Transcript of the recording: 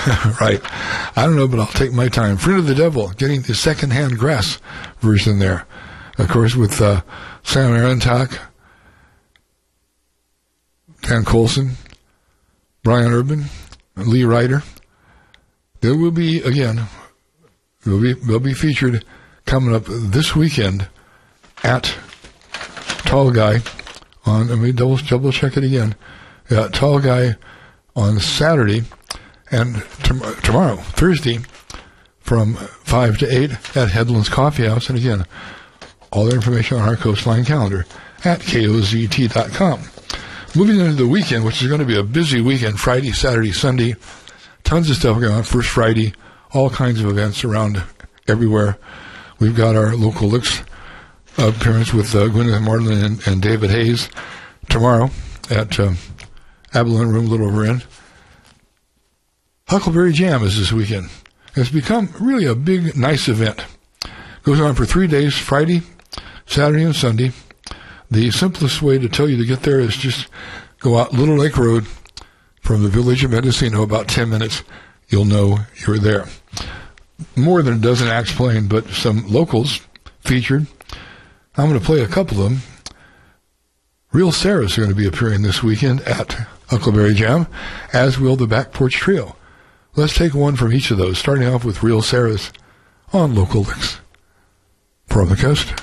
Right. I don't know, but I'll take my time. Friend of the Devil, getting the secondhand grass version there. Of course, with Sam Arontak, Dan Colson, Brian Urban, Lee Ryder. There will be, again, they'll be featured coming up this weekend at Tall Guy on, let me double check it again, Tall Guy on Saturday and tomorrow, Thursday, from 5 to 8 at Headlands Coffee House. And again, all the information on our Coastline calendar at KOZT.com. Moving into the weekend, which is going to be a busy weekend, Friday, Saturday, Sunday. Tons of stuff going on. First Friday, all kinds of events around everywhere. We've got our local licks appearance with Gwyneth Marlin and David Hayes tomorrow at Abilene Room, Little River Inn. Huckleberry Jam is this weekend. It's become really a big, nice event. Goes on for 3 days, Friday, Saturday, and Sunday. The simplest way to tell you to get there is just go out Little Lake Road from the village of Mendocino, about 10 minutes. You'll know you're there. More than a dozen acts playing, but some locals featured. I'm going to play a couple of them. Real Sarah's going to be appearing this weekend at Huckleberry Jam, as will the Back Porch Trio. Let's take one from each of those, starting off with Real Sarah's on Local Licks from the coast.